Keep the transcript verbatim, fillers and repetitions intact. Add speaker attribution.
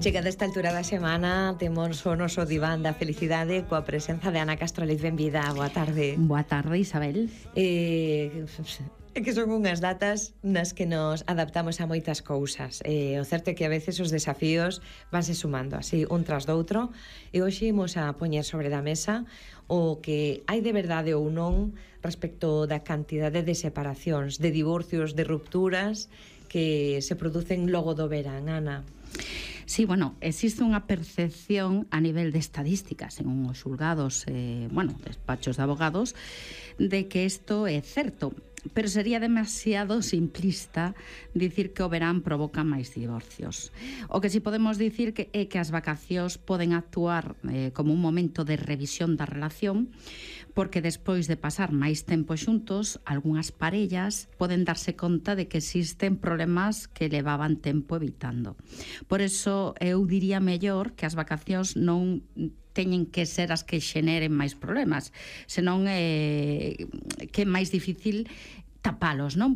Speaker 1: Chegada esta altura da semana, temos o noso diván da felicidade coa presenza de Ana Castro Leiz. Benvida, boa tarde.
Speaker 2: Boa tarde, Isabel.
Speaker 1: Eh, é que son unhas datas nas que nos adaptamos a moitas cousas. Eh, o certo é que a veces os desafíos vanse sumando así, un tras doutro, e hoxe imos a poñer sobre da mesa o que hai de verdade ou non respecto da cantidade de separacións, de divorcios, de rupturas que se producen logo do verán, Ana.
Speaker 2: Sí, bueno, existe unha percepción a nivel de estadísticas en uns xulgados, eh, bueno, despachos de abogados, de que isto é certo, pero sería demasiado simplista dicir que o verán provoca máis divorcios. O que si podemos dicir que é que as vacacións poden actuar eh, como un momento de revisión da relación, porque despois de pasar máis tempo xuntos, algunhas parellas poden darse conta de que existen problemas que levaban tempo evitando. Por eso eu diría mellor que as vacacións non teñen que ser as que xeneren máis problemas, senón eh, que é máis difícil tapalos, non?